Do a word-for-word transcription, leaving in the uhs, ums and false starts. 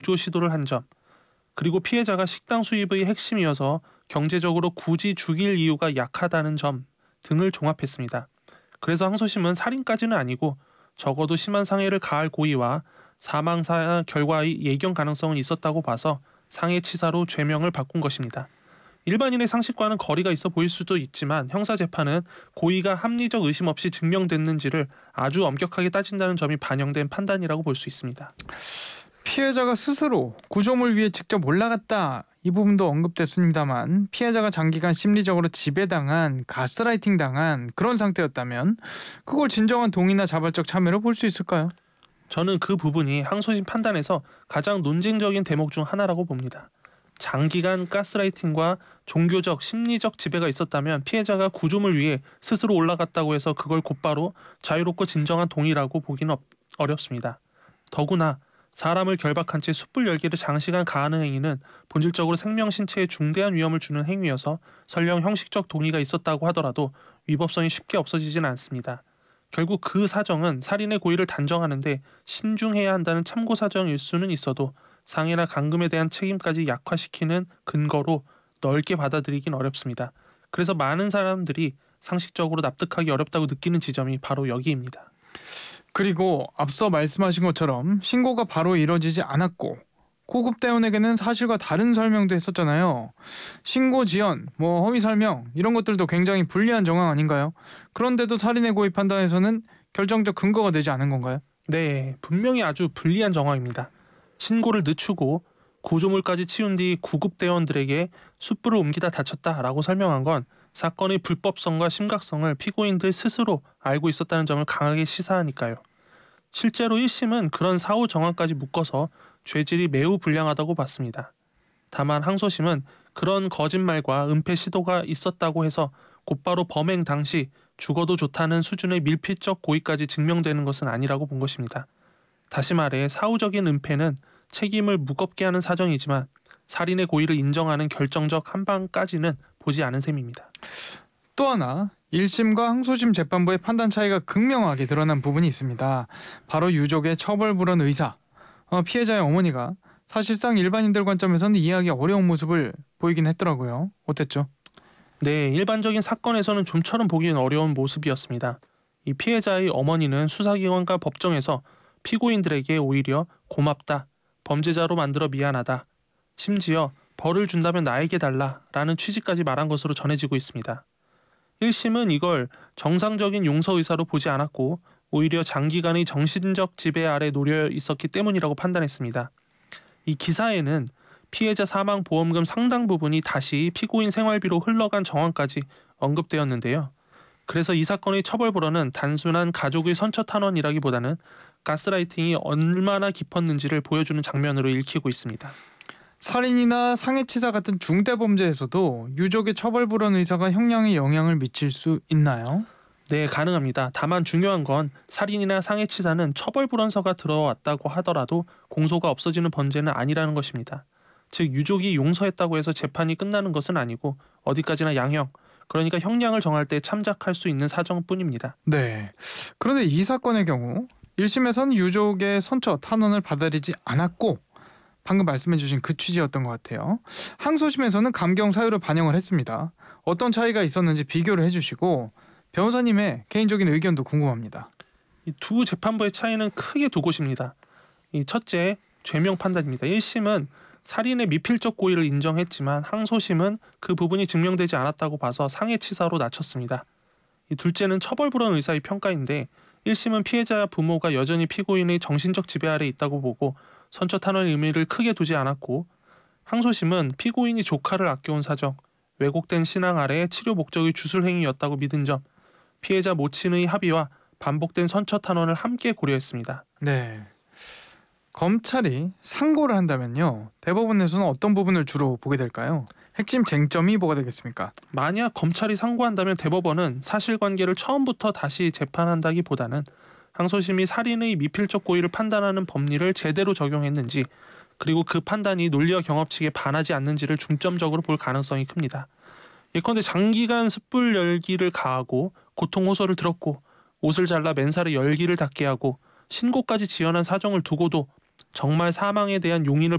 조 시도를 한 점, 그리고 피해자가 식당 수입의 핵심이어서 경제적으로 굳이 죽일 이유가 약하다는 점 등을 종합했습니다. 그래서 항소심은 살인까지는 아니고 적어도 심한 상해를 가할 고의와 사망 사 결과의 예견 가능성은 있었다고 봐서 상해치사로 죄명을 바꾼 것입니다. 일반인의 상식과는 거리가 있어 보일 수도 있지만 형사재판은 고의가 합리적 의심 없이 증명됐는지를 아주 엄격하게 따진다는 점이 반영된 판단이라고 볼 수 있습니다. 피해자가 스스로 구조물 위에 직접 올라갔다, 이 부분도 언급됐습니다만 피해자가 장기간 심리적으로 지배당한, 가스라이팅 당한 그런 상태였다면 그걸 진정한 동의나 자발적 참여로 볼 수 있을까요? 저는 그 부분이 항소심 판단에서 가장 논쟁적인 대목 중 하나라고 봅니다. 장기간 가스라이팅과 종교적, 심리적 지배가 있었다면 피해자가 구조물 위에 스스로 올라갔다고 해서 그걸 곧바로 자유롭고 진정한 동의라고 보기는 어렵습니다. 더구나 사람을 결박한 채 숯불 열기를 장시간 가하는 행위는 본질적으로 생명 신체에 중대한 위험을 주는 행위여서 설령 형식적 동의가 있었다고 하더라도 위법성이 쉽게 없어지진 않습니다. 결국 그 사정은 살인의 고의를 단정하는데 신중해야 한다는 참고 사정일 수는 있어도 상해나 감금에 대한 책임까지 약화시키는 근거로 넓게 받아들이긴 어렵습니다. 그래서 많은 사람들이 상식적으로 납득하기 어렵다고 느끼는 지점이 바로 여기입니다. 그리고 앞서 말씀하신 것처럼 신고가 바로 이뤄지지 않았고 구급대원에게는 사실과 다른 설명도 했었잖아요. 신고 지연, 뭐 허위 설명 이런 것들도 굉장히 불리한 정황 아닌가요? 그런데도 살인의 고의 판단에서는 결정적 근거가 되지 않은 건가요? 네, 분명히 아주 불리한 정황입니다. 신고를 늦추고 구조물까지 치운 뒤 구급대원들에게 숯불을 옮기다 다쳤다라고 설명한 건 사건의 불법성과 심각성을 피고인들 스스로 알고 있었다는 점을 강하게 시사하니까요. 실제로 일 심은 그런 사후 정황까지 묶어서 죄질이 매우 불량하다고 봤습니다. 다만 항소심은 그런 거짓말과 은폐 시도가 있었다고 해서 곧바로 범행 당시 죽어도 좋다는 수준의 밀필적 고의까지 증명되는 것은 아니라고 본 것입니다. 다시 말해 사후적인 은폐는 책임을 무겁게 하는 사정이지만 살인의 고의를 인정하는 결정적 한방까지는 보지 않은 셈입니다. 또 하나 일 심과 항소심 재판부의 판단 차이가 극명하게 드러난 부분이 있습니다. 바로 유족의 처벌불원 의사, 어, 피해자의 어머니가 사실상 일반인들 관점에서는 이해하기 어려운 모습을 보이긴 했더라고요. 어땠죠? 네, 일반적인 사건에서는 좀처럼 보기는 어려운 모습이었습니다. 이 피해자의 어머니는 수사기관과 법정에서 피고인들에게 오히려 고맙다, 범죄자로 만들어 미안하다, 심지어 벌을 준다면 나에게 달라라는 취지까지 말한 것으로 전해지고 있습니다. 일 심은 이걸 정상적인 용서 의사로 보지 않았고 오히려 장기간의 정신적 지배 아래 놓여 있었기 때문이라고 판단했습니다. 이 기사에는 피해자 사망 보험금 상당 부분이 다시 피고인 생활비로 흘러간 정황까지 언급되었는데요. 그래서 이 사건의 처벌불원은 단순한 가족의 선처 탄원이라기보다는 가스라이팅이 얼마나 깊었는지를 보여주는 장면으로 읽히고 있습니다. 살인이나 상해치사 같은 중대범죄에서도 유족의 처벌불원 의사가 형량에 영향을 미칠 수 있나요? 네, 가능합니다. 다만 중요한 건 살인이나 상해치사는 처벌불원서가 들어왔다고 하더라도 공소가 없어지는 범죄는 아니라는 것입니다. 즉 유족이 용서했다고 해서 재판이 끝나는 것은 아니고 어디까지나 양형, 그러니까 형량을 정할 때 참작할 수 있는 사정뿐입니다. 네. 그런데 이 사건의 경우 일 심에서는 유족의 선처 탄원을 받아들이지 않았고 방금 말씀해주신 그 취지였던 것 같아요. 항소심에서는 감경 사유를 반영을 했습니다. 어떤 차이가 있었는지 비교를 해주시고 변호사님의 개인적인 의견도 궁금합니다. 이 두 재판부의 차이는 크게 두 곳입니다. 이 첫째, 죄명 판단입니다. 일 심은 살인의 미필적 고의를 인정했지만 항소심은 그 부분이 증명되지 않았다고 봐서 상해치사로 낮췄습니다. 이 둘째는 처벌불원 의사의 평가인데 일 심은 피해자 부모가 여전히 피고인의 정신적 지배 아래 있다고 보고 선처 탄원의 의미를 크게 두지 않았고 항소심은 피고인이 조카를 아껴온 사정, 왜곡된 신앙 아래 치료 목적의 주술행위였다고 믿은 점, 피해자 모친의 합의와 반복된 선처 탄원을 함께 고려했습니다. 네. 검찰이 상고를 한다면요, 대법원에서는 어떤 부분을 주로 보게 될까요? 핵심 쟁점이 뭐가 되겠습니까? 만약 검찰이 상고한다면 대법원은 사실관계를 처음부터 다시 재판한다기보다는 항소심이 살인의 미필적 고의를 판단하는 법리를 제대로 적용했는지 그리고 그 판단이 논리와 경험칙에 반하지 않는지를 중점적으로 볼 가능성이 큽니다. 예컨대 장기간 숯불 열기를 가하고 고통 호소를 들었고 옷을 잘라 맨살에 열기를 닿게 하고 신고까지 지연한 사정을 두고도 정말 사망에 대한 용의를